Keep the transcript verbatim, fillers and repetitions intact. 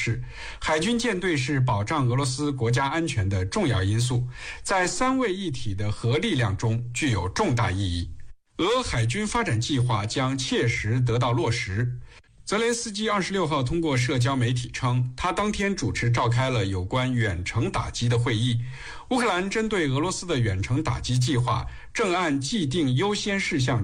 示，海军舰队是保障俄罗斯国家安全的重要因素，在三位一体的核力量中具有重大意义。俄海军发展计划将切实得到落实。泽连斯基二十六号通过社交媒体称，他当天主持召开了有关远程打击的会议。乌克兰针对俄罗斯的远程打击计划正按既定优先事项